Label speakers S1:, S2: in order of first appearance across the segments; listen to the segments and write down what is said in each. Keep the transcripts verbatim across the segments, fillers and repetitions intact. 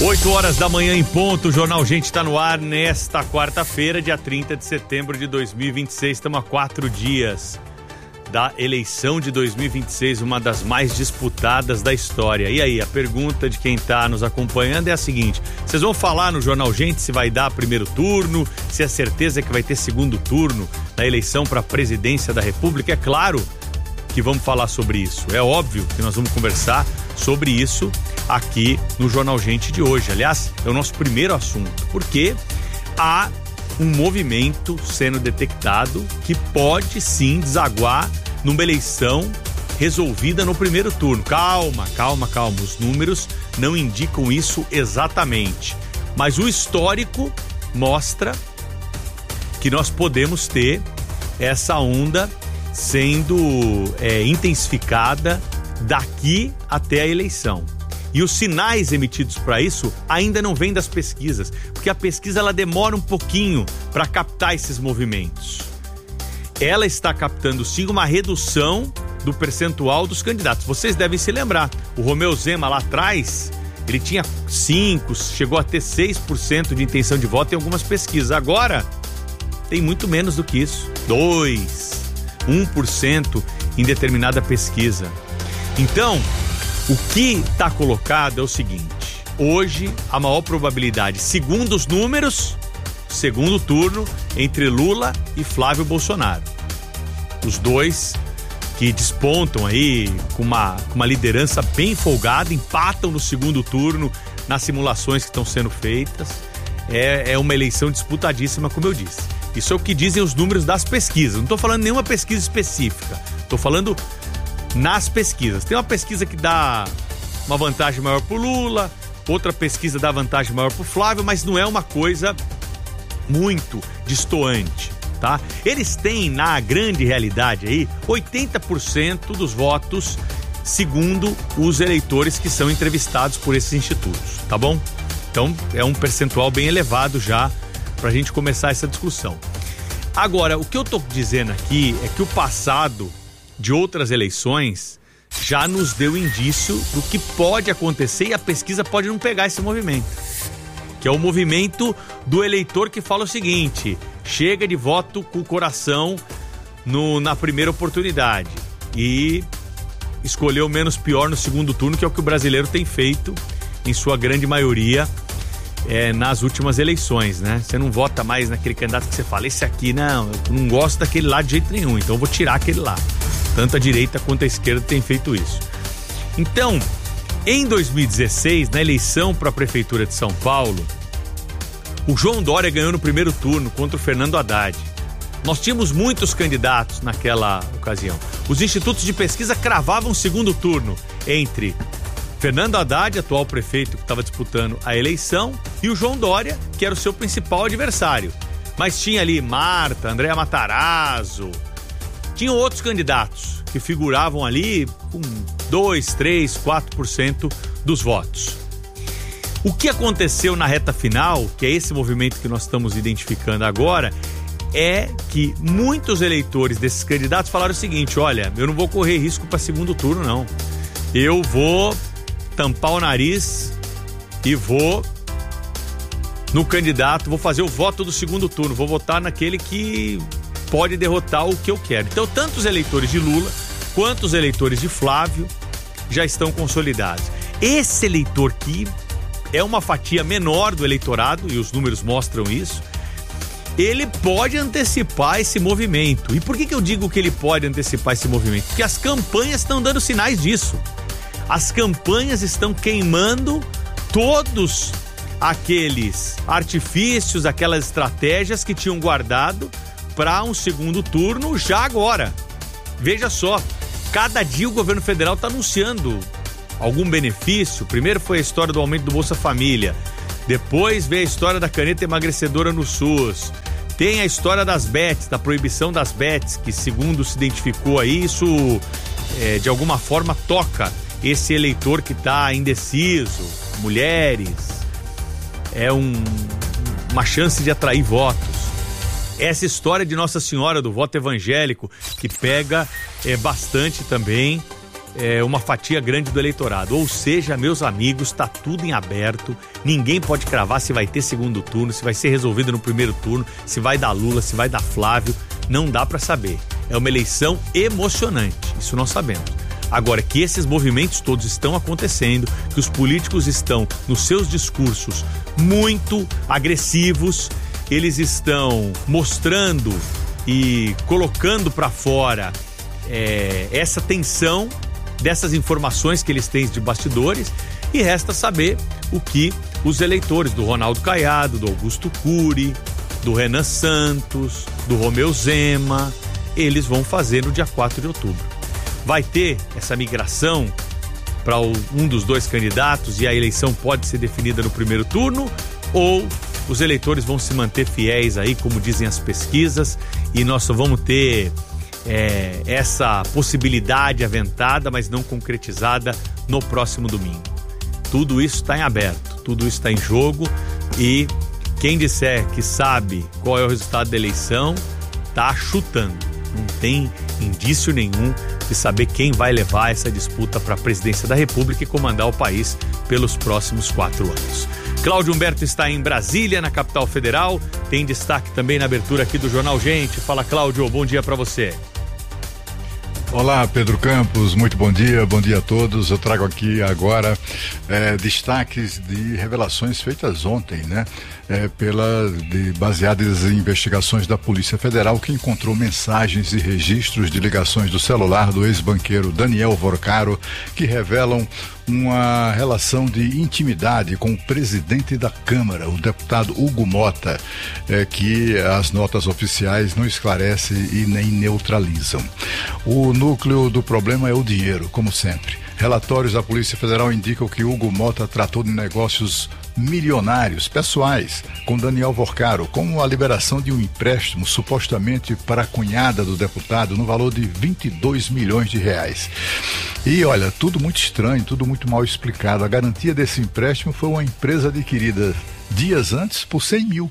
S1: oito horas da manhã em ponto, o Jornal Gente está no ar nesta quarta-feira, dia trinta de setembro de dois mil e vinte e seis. Estamos a quatro dias da eleição de dois mil e vinte e seis, uma das mais disputadas da história. E aí, a pergunta de quem está nos acompanhando é a seguinte: vocês vão falar no Jornal Gente se vai dar primeiro turno, se é certeza que vai ter segundo turno na eleição para a presidência da República? É claro que vamos falar sobre isso. É óbvio que nós vamos conversar sobre isso aqui no Jornal Gente de hoje. Aliás, é o nosso primeiro assunto, porque há um movimento sendo detectado que pode sim desaguar numa eleição resolvida no primeiro turno. Calma, calma, calma. Os números não indicam isso exatamente, mas o histórico mostra que nós podemos ter essa onda sendo é, intensificada daqui até a eleição. E os sinais emitidos para isso ainda não vêm das pesquisas, porque a pesquisa ela demora um pouquinho para captar esses movimentos. Ela está captando sim uma redução do percentual dos candidatos. Vocês devem se lembrar, o Romeu Zema lá atrás, ele tinha cinco, chegou a ter seis por cento de intenção de voto em algumas pesquisas. Agora tem muito menos do que isso, dois, um por cento em determinada pesquisa. Então, o que está colocado é o seguinte: hoje a maior probabilidade, segundo os números, segundo turno entre Lula e Flávio Bolsonaro. Os dois que despontam aí com uma, com uma liderança bem folgada, empatam no segundo turno nas simulações que estão sendo feitas. É, é uma eleição disputadíssima, como eu disse. Isso é o que dizem os números das pesquisas. Não estou falando nenhuma pesquisa específica. Estou falando nas pesquisas. Tem uma pesquisa que dá uma vantagem maior pro Lula, outra pesquisa dá vantagem maior pro Flávio, mas não é uma coisa muito destoante, tá? Eles têm, na grande realidade aí, oitenta por cento dos votos, segundo os eleitores que são entrevistados por esses institutos, tá bom? Então, é um percentual bem elevado já pra gente começar essa discussão. Agora, o que eu tô dizendo aqui é que o passado de outras eleições já nos deu indício do que pode acontecer, e a pesquisa pode não pegar esse movimento, que é o movimento do eleitor que fala o seguinte: chega de voto com o coração no, na primeira oportunidade e escolheu o menos pior no segundo turno, que é o que o brasileiro tem feito em sua grande maioria é, nas últimas eleições, né? Você não vota mais naquele candidato que você fala, esse aqui não, eu não gosto daquele lá de jeito nenhum, então eu vou tirar aquele lá. Tanto a direita quanto a esquerda tem feito isso. Então, em dois mil e dezesseis, na eleição para a Prefeitura de São Paulo, o João Dória ganhou no primeiro turno contra o Fernando Haddad. Nós tínhamos muitos candidatos naquela ocasião. Os institutos de pesquisa cravavam o segundo turno entre Fernando Haddad, atual prefeito que estava disputando a eleição, e o João Dória, que era o seu principal adversário. Mas tinha ali Marta, Andréa Matarazzo, tinham outros candidatos que figuravam ali com dois, três, quatro por cento dos votos. O que aconteceu na reta final, que é esse movimento que nós estamos identificando agora, é que muitos eleitores desses candidatos falaram o seguinte: olha, eu não vou correr risco para segundo turno, não. Eu vou tampar o nariz e vou no candidato, vou fazer o voto do segundo turno, vou votar naquele que pode derrotar o que eu quero. Então, tanto os eleitores de Lula quanto os eleitores de Flávio já estão consolidados. Esse eleitor que é uma fatia menor do eleitorado, e os números mostram isso, ele pode antecipar esse movimento. E por que que eu digo que ele pode antecipar esse movimento? Porque as campanhas estão dando sinais disso. As campanhas estão queimando todos aqueles artifícios, aquelas estratégias que tinham guardado para um segundo turno já agora. Veja só, cada dia o governo federal está anunciando algum benefício. Primeiro foi a história do aumento do Bolsa Família, depois veio a história da caneta emagrecedora no SUS, tem a história das bets, da proibição das bets, que segundo se identificou aí, isso é, de alguma forma toca esse eleitor que está indeciso, mulheres, é um, uma chance de atrair votos. Essa história de Nossa Senhora do voto evangélico, que pega é, bastante também é, uma fatia grande do eleitorado. Ou seja, meus amigos, está tudo em aberto, ninguém pode cravar se vai ter segundo turno, se vai ser resolvido no primeiro turno, se vai dar Lula, se vai dar Flávio, não dá para saber. É uma eleição emocionante, isso nós sabemos. Agora, que esses movimentos todos estão acontecendo, que os políticos estão nos seus discursos muito agressivos, eles estão mostrando e colocando para fora é, essa tensão dessas informações que eles têm de bastidores, e resta saber o que os eleitores do Ronaldo Caiado, do Augusto Cury, do Renan Santos, do Romeu Zema, eles vão fazer no dia quatro de outubro. Vai ter essa migração para um dos dois candidatos e a eleição pode ser definida no primeiro turno, ou os eleitores vão se manter fiéis aí, como dizem as pesquisas, e nós só vamos ter é, essa possibilidade aventada, mas não concretizada, no próximo domingo. Tudo isso está em aberto, tudo isso está em jogo, e quem disser que sabe qual é o resultado da eleição, está chutando. Não tem indício nenhum de saber quem vai levar essa disputa para a presidência da República e comandar o país pelos próximos quatro anos. Cláudio Humberto está em Brasília, na capital federal. Tem destaque também na abertura aqui do Jornal Gente. Fala, Cláudio, bom dia para você.
S2: Olá, Pedro Campos, muito bom dia, bom dia a todos. Eu trago aqui agora é, destaques de revelações feitas ontem, né? É, pela, de, baseadas em investigações da Polícia Federal, que encontrou mensagens e registros de ligações do celular do ex-banqueiro Daniel Vorcaro, que revelam uma relação de intimidade com o presidente da Câmara, o deputado Hugo Mota, é, que as notas oficiais não esclarecem e nem neutralizam. O núcleo do problema é o dinheiro, como sempre. Relatórios da Polícia Federal indicam que Hugo Mota tratou de negócios milionários, pessoais, com Daniel Vorcaro, como a liberação de um empréstimo supostamente para a cunhada do deputado no valor de vinte e dois milhões de reais. E olha, tudo muito estranho, tudo muito mal explicado. A garantia desse empréstimo foi uma empresa adquirida dias antes por cem mil.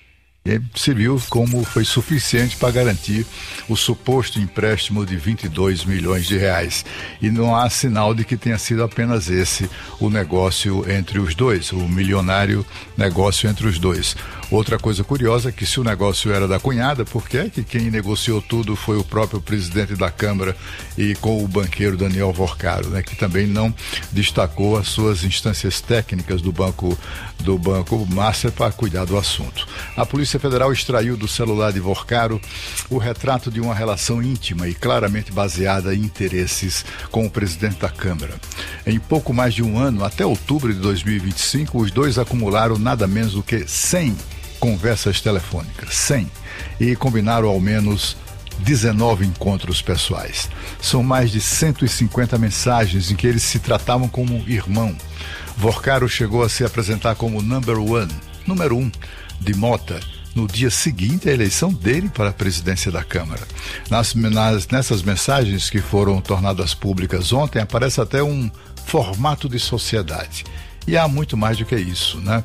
S2: E serviu como foi suficiente para garantir o suposto empréstimo de vinte e dois milhões de reais. E não há sinal de que tenha sido apenas esse o negócio entre os dois, o milionário negócio entre os dois. Outra coisa curiosa é que se o negócio era da cunhada, por que é que quem negociou tudo foi o próprio presidente da Câmara e com o banqueiro Daniel Vorcaro, né, que também não destacou as suas instâncias técnicas do Banco, do Banco Master para cuidar do assunto. A Polícia Federal extraiu do celular de Vorcaro o retrato de uma relação íntima e claramente baseada em interesses com o presidente da Câmara. Em pouco mais de um ano, até outubro de dois mil e vinte e cinco, os dois acumularam nada menos do que cem conversas telefônicas, cem, e combinaram ao menos dezenove encontros pessoais. São mais de cento e cinquenta mensagens em que eles se tratavam como irmão. Vorcaro chegou a se apresentar como number one, número um, de Mota, no dia seguinte à eleição dele para a presidência da Câmara. Nas, nas, nessas mensagens que foram tornadas públicas ontem, aparece até um formato de sociedade. E há muito mais do que isso, né?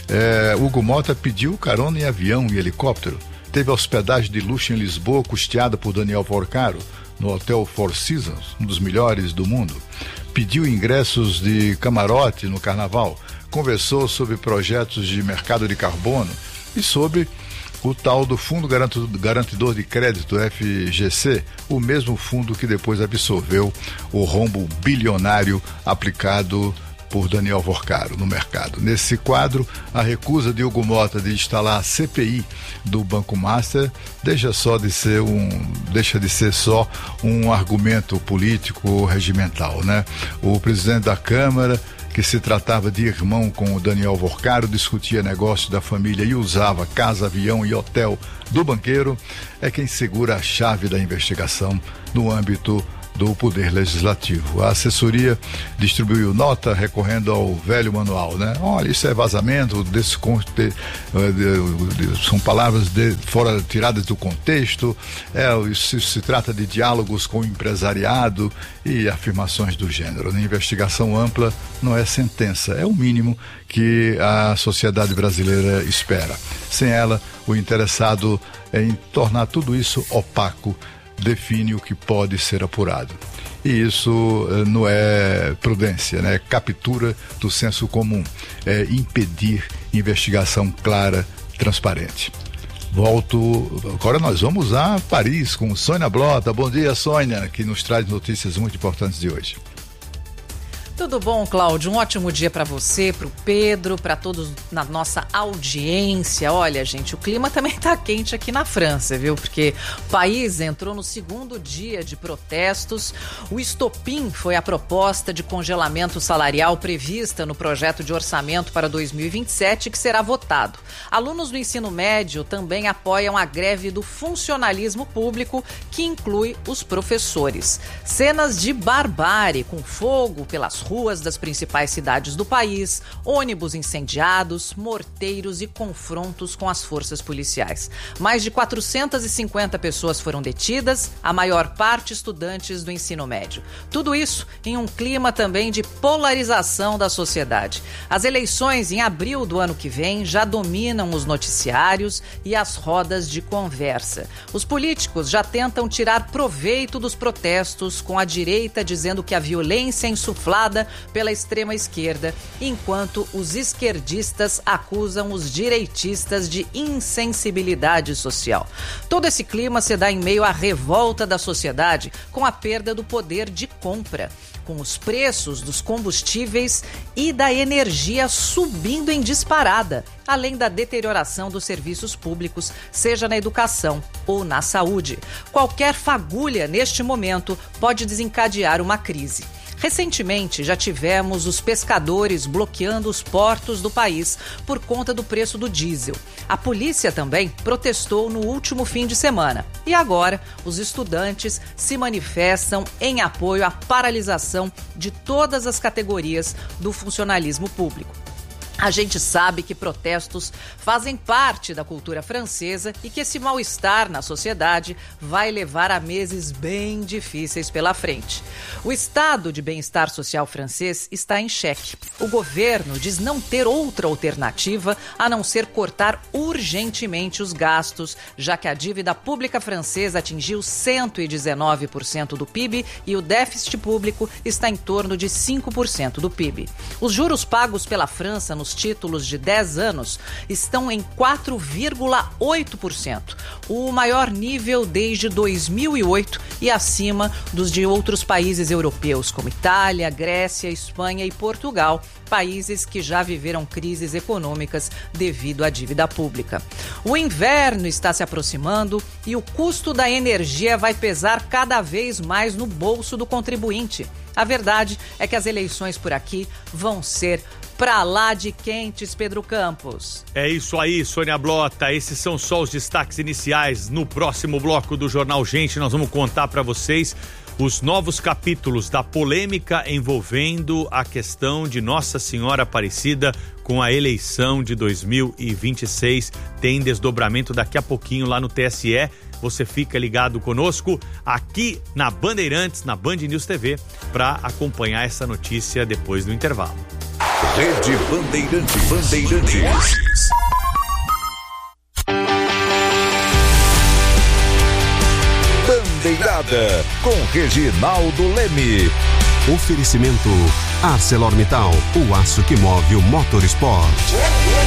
S2: É, Hugo Mota pediu carona em avião e helicóptero, teve hospedagem de luxo em Lisboa, custeada por Daniel Vorcaro, no Hotel Four Seasons, um dos melhores do mundo. Pediu ingressos de camarote no Carnaval, conversou sobre projetos de mercado de carbono e sobre o tal do Fundo Garantidor de Crédito, F G C, o mesmo fundo que depois absorveu o rombo bilionário aplicado por Daniel Vorcaro no mercado. Nesse quadro, a recusa de Hugo Mota de instalar a C P I do Banco Master deixa só de ser um, deixa de ser só um argumento político regimental, né? O presidente da Câmara, que se tratava de irmão com o Daniel Vorcaro, discutia negócios da família e usava casa, avião e hotel do banqueiro, é quem segura a chave da investigação no âmbito do Poder Legislativo. A assessoria distribuiu nota recorrendo ao velho manual, né? Olha, isso é vazamento, desse, de, de, de, são palavras de, fora tiradas do contexto, é, isso se trata de diálogos com o empresariado e afirmações do gênero. Na investigação ampla não é sentença, é o mínimo que a sociedade brasileira espera. Sem ela, o interessado em tornar tudo isso opaco define o que pode ser apurado. E isso eh, não é prudência, né? É captura do senso comum, é impedir investigação clara, transparente. Volto, agora nós vamos a Paris com Sônia Blota. Bom dia, Sônia, que nos traz notícias muito importantes de hoje.
S3: Tudo bom, Cláudio? Um ótimo dia para você, para o Pedro, para todos na nossa audiência. Olha, gente, o clima também está quente aqui na França, viu? Porque o país entrou no segundo dia de protestos. O estopim foi a proposta de congelamento salarial prevista no projeto de orçamento para dois mil e vinte e sete, que será votado. Alunos do ensino médio também apoiam a greve do funcionalismo público, que inclui os professores. Cenas de barbárie, com fogo pelas ruas das principais cidades do país, ônibus incendiados, morteiros e confrontos com as forças policiais. Mais de quatrocentas e cinquenta pessoas foram detidas, a maior parte estudantes do ensino médio. Tudo isso em um clima também de polarização da sociedade. As eleições em abril do ano que vem já dominam os noticiários e as rodas de conversa. Os políticos já tentam tirar proveito dos protestos, com a direita dizendo que a violência é insuflada pela extrema esquerda, enquanto os esquerdistas acusam os direitistas de insensibilidade social. Todo esse clima se dá em meio à revolta da sociedade com a perda do poder de compra, com os preços dos combustíveis e da energia subindo em disparada, além da deterioração dos serviços públicos, seja na educação ou na saúde. Qualquer fagulha neste momento pode desencadear uma crise. Recentemente, já tivemos os pescadores bloqueando os portos do país por conta do preço do diesel. A polícia também protestou no último fim de semana. E agora, os estudantes se manifestam em apoio à paralisação de todas as categorias do funcionalismo público. A gente sabe que protestos fazem parte da cultura francesa e que esse mal-estar na sociedade vai levar a meses bem difíceis pela frente. O estado de bem-estar social francês está em xeque. O governo diz não ter outra alternativa a não ser cortar urgentemente os gastos, já que a dívida pública francesa atingiu cento e dezenove por cento do P I B e o déficit público está em torno de cinco por cento do P I B. Os juros pagos pela França nos títulos de dez anos estão em quatro vírgula oito por cento, o maior nível desde dois mil e oito e acima dos de outros países europeus, como Itália, Grécia, Espanha e Portugal, países que já viveram crises econômicas devido à dívida pública. O inverno está se aproximando e o custo da energia vai pesar cada vez mais no bolso do contribuinte. A verdade é que as eleições por aqui vão ser pra lá de quentes, Pedro Campos.
S1: É isso aí, Sônia Blota. Esses são só os destaques iniciais. No próximo bloco do Jornal Gente, nós vamos contar para vocês os novos capítulos da polêmica envolvendo a questão de Nossa Senhora Aparecida com a eleição de dois mil e vinte e seis. Tem desdobramento daqui a pouquinho lá no T S E. Você fica ligado conosco aqui na Bandeirantes, na Band News T V, para acompanhar essa notícia depois do intervalo.
S4: Rede Bandeirantes. Bandeirantes. Bandeirada com Reginaldo Leme.
S5: Oferecimento ArcelorMittal, o aço que move o Motorsport.